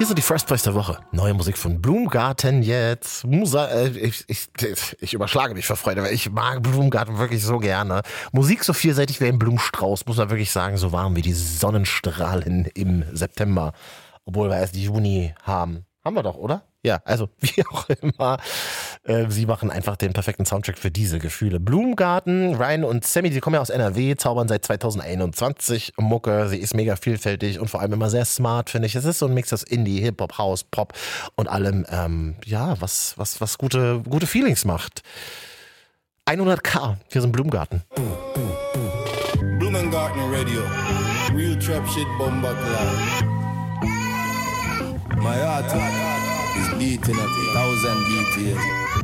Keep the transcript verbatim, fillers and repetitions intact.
Hier sind die First Boys der Woche. Neue Musik von Blumengarten jetzt. Musa, äh, ich, ich, ich überschlage mich vor Freude, weil ich mag Blumengarten wirklich so gerne. Musik so vielseitig wie ein Blumenstrauß, muss man wirklich sagen, so warm wie die Sonnenstrahlen im September. Obwohl wir erst Juni haben. Haben wir doch, oder? Ja, also wie auch immer. Äh, sie machen einfach den perfekten Soundtrack für diese Gefühle. Blumengarten, Ryan und Sammy, die kommen ja aus N R W, zaubern seit zweitausendeinundzwanzig Mucke. Sie ist mega vielfältig und vor allem immer sehr smart, finde ich. Es ist so ein Mix aus Indie, Hip-Hop, House, Pop und allem, ähm, ja, was, was, was gute, gute Feelings macht. hundert K, hier sind Blumengarten. Blumengarten Radio, real trap shit bomba cloud. My heart is beating at a thousand B P M.